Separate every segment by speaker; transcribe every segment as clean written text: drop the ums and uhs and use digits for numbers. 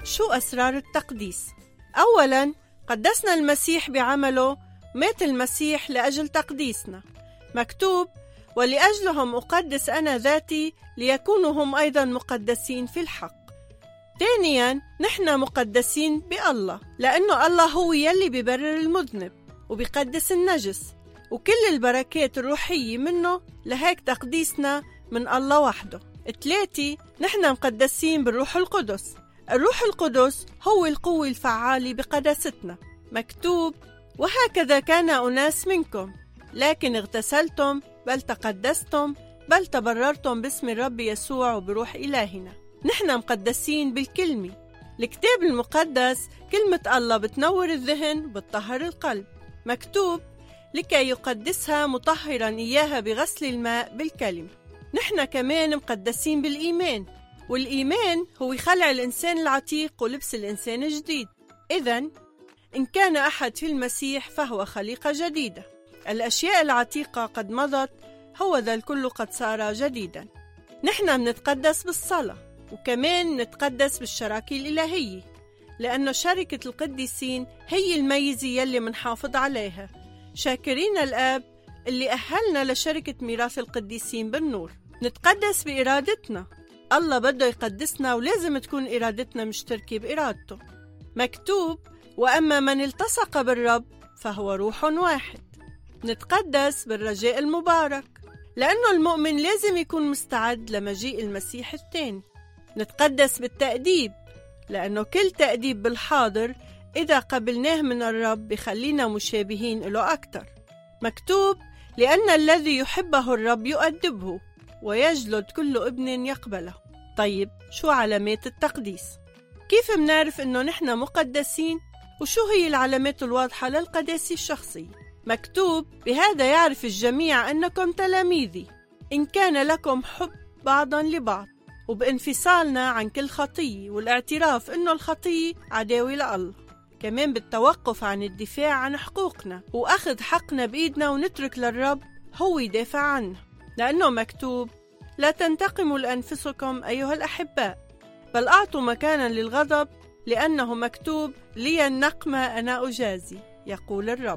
Speaker 1: شو أسرار التقديس؟ أولاً، قدسنا المسيح بعمله، مات المسيح لأجل تقديسنا. مكتوب: ولأجلهم أقدس أنا ذاتي ليكونوا هم أيضاً مقدسين في الحق. ثانياً، نحن مقدسين بالله، لأنه الله هو يلي بيبرر المذنب وبيقدس النجس، وكل البركات الروحية منه، لهيك تقديسنا من الله وحده. 3، نحن مقدسين بالروح القدس. الروح القدس هو القوة الفعالة بقداستنا. مكتوب: وهكذا كان أناس منكم، لكن اغتسلتم، بل تقدستم، بل تبررتم باسم الرب يسوع وبروح إلهنا. نحن مقدسين بالكلمة. الكتاب المقدس كلمة الله بتنور الذهن وبتطهر القلب. مكتوب: لكي يقدسها مطهرا إياها بغسل الماء بالكلمة. نحن كمان مقدسين بالإيمان، والإيمان هو خلع الإنسان العتيق ولبس الإنسان الجديد. إذن إن كان أحد في المسيح فهو خليقة جديدة، الأشياء العتيقة قد مضت، هو ذا الكل قد صار جديدا. نحن منتقدس بالصلاة، وكمان نتقدس بالشراكة الإلهية، لأنه شركة القديسين هي الميزة يلي منحافظ عليها، شاكرين الآب اللي أهلنا لشركة ميراث القديسين بالنور. نتقدس بإرادتنا، الله بده يقدسنا ولازم تكون إرادتنا مشتركة بإرادته. مكتوب: وأما من التصق بالرب فهو روح واحد. نتقدس بالرجاء المبارك، لأنه المؤمن لازم يكون مستعد لمجيء المسيح الثاني. نتقدس بالتأديب، لأنه كل تأديب بالحاضر إذا قبلناه من الرب بخلينا مشابهين له أكتر. مكتوب: لأن الذي يحبه الرب يؤدبه، ويجلد كل ابن يقبله. طيب، شو علامات التقديس؟ كيف منعرف إنه نحن مقدسين؟ وشو هي العلامات الواضحة للقداسة الشخصية؟ مكتوب: بهذا يعرف الجميع أنكم تلاميذي، إن كان لكم حب بعضا لبعض، وبانفصالنا عن كل خطية، والاعتراف إنه الخطية عداوة لله. كمان بالتوقف عن الدفاع عن حقوقنا، وأخذ حقنا بإيدنا ونترك للرب هو يدافع عنا، لأنه مكتوب: لا تنتقموا لأنفسكم أيها الأحباء، بل أعطوا مكانا للغضب، لأنه مكتوب: لي النقمة أنا أجازي، يقول الرب.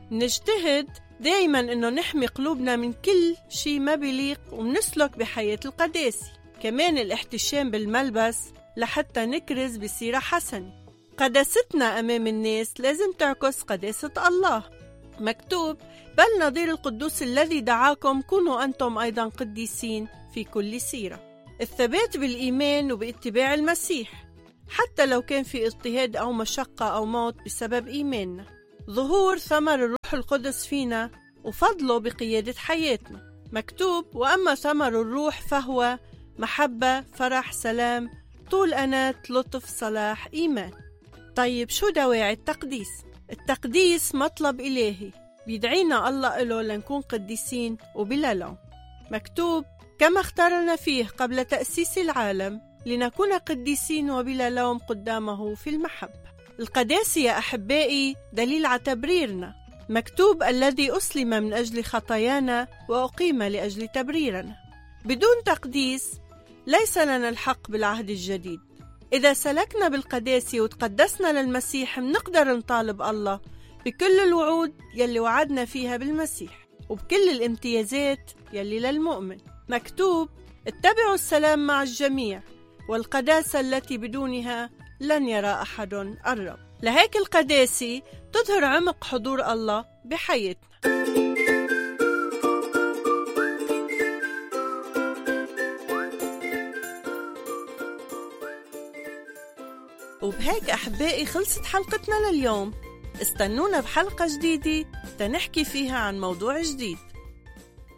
Speaker 1: نجتهد دايما إنه نحمي قلوبنا من كل شيء ما بيليق، ومنسلك بحياة القداسة. كمان الاحتشام بالملبس لحتى نكرز بسيرة حسنة. قداستنا أمام الناس لازم تعكس قداسة الله. مكتوب: بل نظير القدوس الذي دعاكم كونوا أنتم أيضا قديسين في كل سيرة. الثبات بالإيمان وباتباع المسيح، حتى لو كان في اضطهاد أو مشقة أو موت بسبب إيماننا. ظهور ثمر الروح القدس فينا وفضله بقيادة حياتنا. مكتوب: وأما ثمر الروح فهو محبة، فرح، سلام، طول أنات، لطف، صلاح، إيمان. طيب، شو دواعي التقديس؟ التقديس مطلب إلهي بيدعينا الله إله لنكون قديسين وبلا لوم. مكتوب: كما اختارنا فيه قبل تأسيس العالم لنكون قديسين وبلا لوم قدامه في المحبة. القداسة يا أحبائي دليل على تبريرنا. مكتوب: الذي أسلم من أجل خطايانا وأقيم لأجل تبريرنا. بدون تقديس ليس لنا الحق بالعهد الجديد. إذا سلكنا بالقداسة وتقدسنا للمسيح، منقدر نطالب الله بكل الوعود يلي وعدنا فيها بالمسيح، وبكل الامتيازات يلي للمؤمن. مكتوب: اتبعوا السلام مع الجميع والقداسة التي بدونها لن يرى أحد الرب. لهيك القداسة تظهر عمق حضور الله بحياتنا. وبهيك أحبائي خلصت حلقتنا لليوم. استنونا بحلقة جديدة تنحكي فيها عن موضوع جديد.